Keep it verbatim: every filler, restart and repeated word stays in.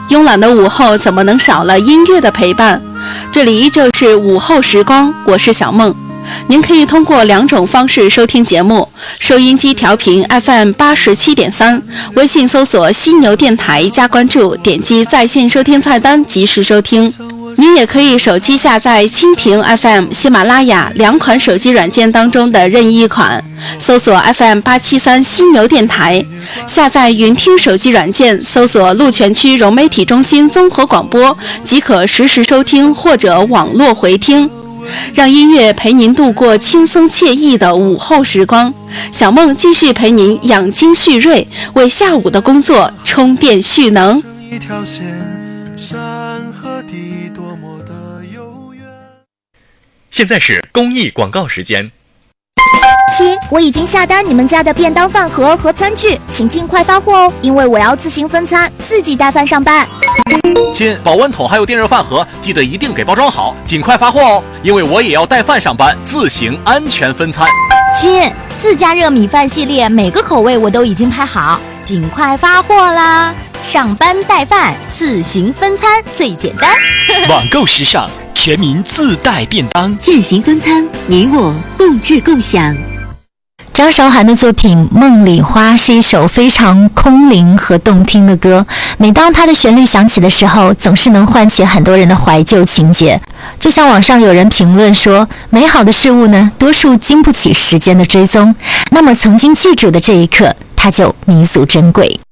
慵懒的午后怎么能少了音乐的陪伴？这里依旧是午后时光，我是小梦。您可以通过两种方式收听节目：收音机调频 F M 八十七点三，微信搜索犀牛电台加关注，点击在线收听菜单及时收听。您也可以手机下载蜻蜓 F M、喜马拉雅两款手机软件当中的任意一款，搜索 F M 八七三犀牛电台，下载云听手机软件，搜索鹿泉区融媒体中心综合广播，即可实时收听或者网络回听。让音乐陪您度过轻松惬意的午后时光，小梦继续陪您养精蓄锐，为下午的工作充电蓄能。一条线，山和地多么的悠远。现在是公益广告时间。 亲，我已经下单你们家的便当饭盒和餐具，请尽快发货哦，因为我要自行分餐，自己带饭上班。 亲，保温桶还有电热饭盒，记得一定给包装好，尽快发货哦，因为我也要带饭上班，自行安全分餐。 亲，自家热米饭系列每个口味我都已经拍好，尽快发货啦！上班带饭，自行分餐最简单。 网购时尚，全民自带便当， 践行分餐，你我共治共享。 张韶涵的作品《梦里花》是一首非常空灵和动听的歌，每当它的旋律响起的时候，总是能唤起很多人的怀旧情节。就像网上有人评论说，美好的事物呢，多数经不起时间的追踪，那么曾经记住的这一刻，它就弥足珍贵。